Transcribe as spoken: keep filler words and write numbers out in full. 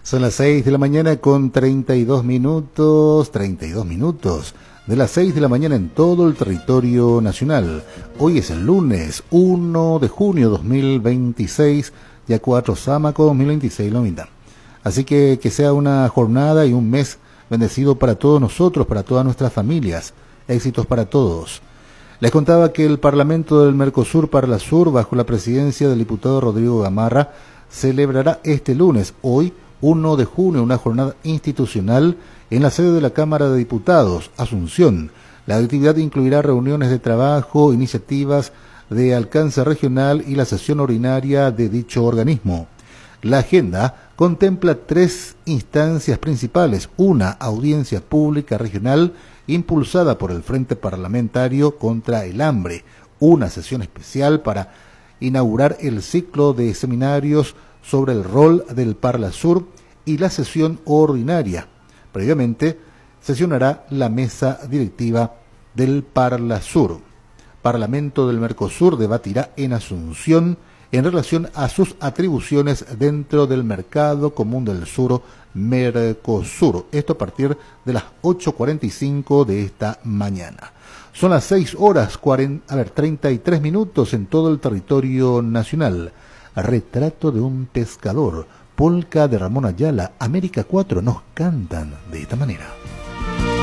Son las seis de la mañana con treinta y dos minutos, treinta y dos minutos de las seis de la mañana en todo el territorio nacional. Hoy es el lunes uno de junio dos mil veintiséis, ya cuatro Sámaco dos mil veintiséis lo mitad. Así que que sea una jornada y un mes bendecido para todos nosotros, para todas nuestras familias. Éxitos para todos. Les contaba que el Parlamento del Mercosur Parlasur, bajo la presidencia del diputado Rodrigo Gamarra, celebrará este lunes, hoy, uno de junio, una jornada institucional en la sede de la Cámara de Diputados, Asunción. La actividad incluirá reuniones de trabajo, iniciativas de alcance regional y la sesión ordinaria de dicho organismo. La agenda contempla tres instancias principales: una audiencia pública regional impulsada por el Frente Parlamentario contra el Hambre, una sesión especial para inaugurar el ciclo de seminarios sobre el rol del Parlasur y la sesión ordinaria. Previamente sesionará la mesa directiva del Parlasur. Parlamento del Mercosur debatirá en Asunción en relación a sus atribuciones dentro del Mercado Común del Sur, Mercosur. Esto a partir de las ocho cuarenta y cinco de esta mañana. Son las seis horas cuarenta, a ver, treinta y tres minutos en todo el territorio nacional. Retrato de un pescador, polca de Ramón Ayala, América cuatro nos cantan de esta manera.